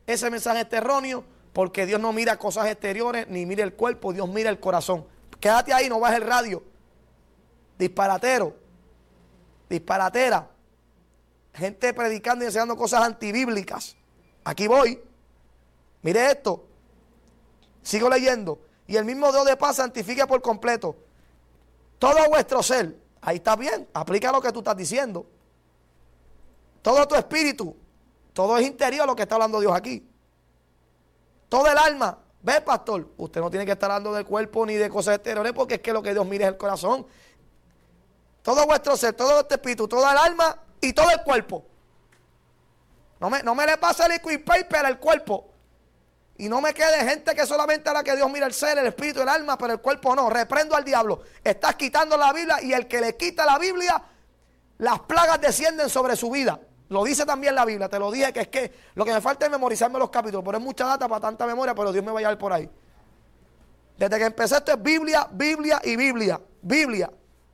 ese mensaje es erróneo, porque Dios no mira cosas exteriores, ni mira el cuerpo, Dios mira el corazón. Quédate ahí, no bajes el radio. Disparatero, disparatera, gente predicando y enseñando cosas antibíblicas. Aquí voy, mire esto, sigo leyendo. Y el mismo Dios de paz santifique por completo todo vuestro ser. Ahí está bien, aplica lo que tú estás diciendo. Todo tu espíritu, todo es interior lo que está hablando Dios aquí. Todo el alma. Ve, pastor, usted no tiene que estar hablando del cuerpo ni de cosas exteriores, porque es que lo que Dios mira es el corazón. Todo vuestro ser, todo vuestro espíritu, toda el alma y todo el cuerpo. No me le pase el liquid paper al cuerpo. Y no me quede gente que solamente a la que Dios mira el ser, el espíritu, el alma, pero el cuerpo no. Reprendo al diablo. Estás quitando la Biblia, y el que le quita la Biblia, las plagas descienden sobre su vida. Lo dice también la Biblia. Te lo dije, que es que lo que me falta es memorizarme los capítulos. Pero es mucha data para tanta memoria, pero Dios me va a llevar por ahí. Desde que empecé esto es Biblia, Biblia y Biblia. Biblia.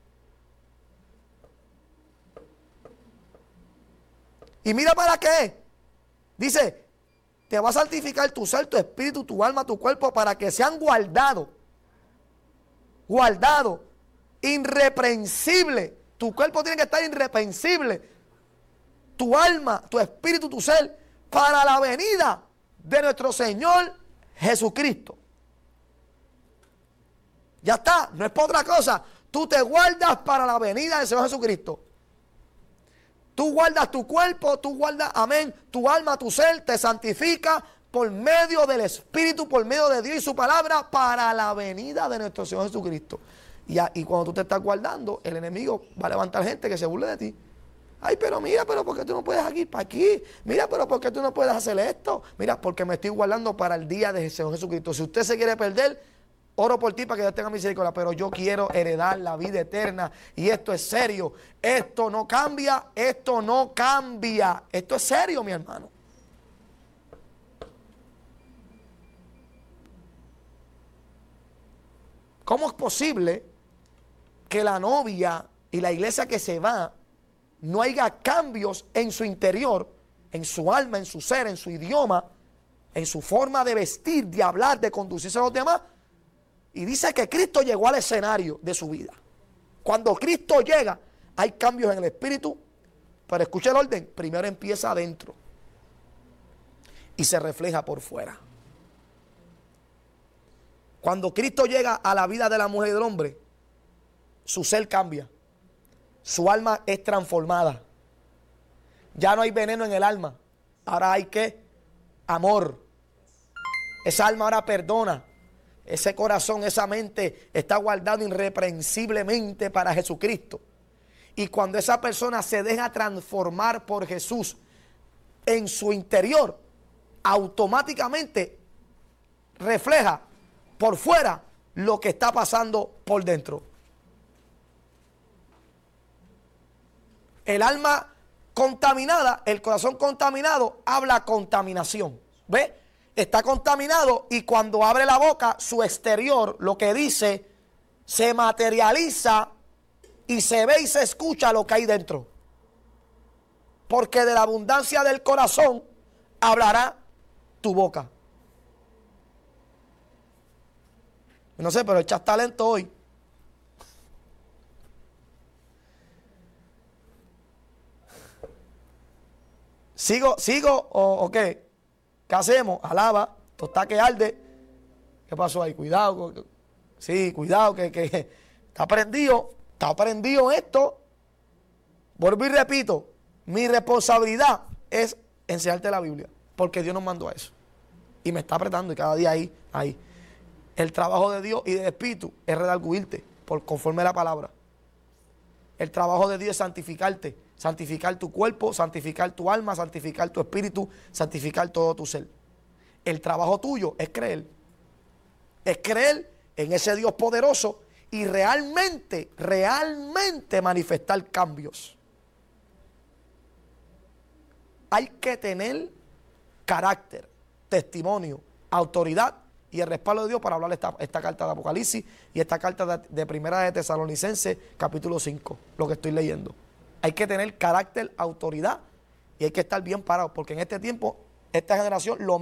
Y mira para qué. Dice, te va a santificar tu ser, tu espíritu, tu alma, tu cuerpo, para que sean guardados. Guardados. Irreprensible. Tu cuerpo tiene que estar irreprensible. Tu alma, tu espíritu, tu ser, para la venida de nuestro Señor Jesucristo. Ya está, no es por otra cosa. Tú te guardas para la venida del Señor Jesucristo. Tú guardas tu cuerpo, tú guardas, amén, tu alma, tu ser, te santifica por medio del Espíritu, por medio de Dios y su palabra, para la venida de nuestro Señor Jesucristo. Y cuando tú te estás guardando, el enemigo va a levantar gente que se burle de ti. Ay, pero mira, pero ¿por qué tú no puedes ir para aquí? Mira, pero ¿por qué tú no puedes hacer esto? Mira, porque me estoy guardando para el día de Señor Jesucristo. Si usted se quiere perder, oro por ti para que Dios tenga misericordia, pero yo quiero heredar la vida eterna, y esto es serio. Esto no cambia, esto no cambia. Esto es serio, mi hermano. ¿Cómo es posible que la novia y la iglesia que se va no haya cambios en su interior, en su alma, en su ser, en su idioma, en su forma de vestir, de hablar, de conducirse a los demás? Y dice que Cristo llegó al escenario de su vida. Cuando Cristo llega, hay cambios en el espíritu, pero escucha el orden, primero empieza adentro y se refleja por fuera. Cuando Cristo llega a la vida de la mujer y del hombre, su ser cambia, su alma es transformada. Ya no hay veneno en el alma, ahora hay ¿qué? Amor. Esa alma ahora perdona. Ese corazón, esa mente está guardado irreprensiblemente para Jesucristo. Y cuando esa persona se deja transformar por Jesús en su interior, automáticamente refleja por fuera lo que está pasando por dentro. El alma contaminada, el corazón contaminado, habla contaminación. ¿Ve? Está contaminado, y cuando abre la boca, su exterior, lo que dice, se materializa y se ve y se escucha lo que hay dentro. Porque de la abundancia del corazón hablará tu boca. No sé, pero echas talento hoy. ¿Sigo o qué? ¿Qué hacemos? Alaba, esto está que arde. ¿Qué pasó ahí? Cuidado. Sí, cuidado, que está prendido esto. Vuelvo y repito, mi responsabilidad es enseñarte la Biblia, porque Dios nos mandó a eso. Y me está apretando, y cada día ahí. El trabajo de Dios y del Espíritu es redarguirte conforme a la palabra. El trabajo de Dios es santificarte, santificar tu cuerpo, santificar tu alma, santificar tu espíritu, santificar todo tu ser. El trabajo tuyo es creer en ese Dios poderoso y realmente manifestar cambios. Hay que tener carácter, testimonio, autoridad y el respaldo de Dios para hablar esta carta de Apocalipsis y esta carta de Primera de Tesalonicenses, capítulo 5, lo que estoy leyendo. Hay que tener carácter, autoridad, y hay que estar bien parado, porque en este tiempo, esta generación lo